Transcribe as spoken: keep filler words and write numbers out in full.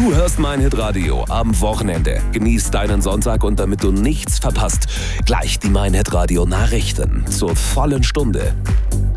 Du hörst mein Hitradio am Wochenende. Genieß deinen Sonntag und damit du nichts verpasst, gleich die mein Hitradio Nachrichten zur vollen Stunde.